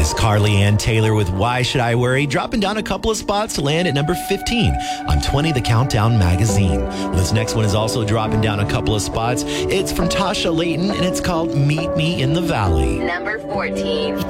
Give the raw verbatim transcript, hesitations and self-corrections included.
is Carly Ann Taylor with Why Should I Worry, dropping down a couple of spots to land at number fifteen on twenty The Countdown magazine. This next one is also dropping down a couple of spots. It's from Tasha Layton, and it's called Meet Me in the Valley. Number fourteen.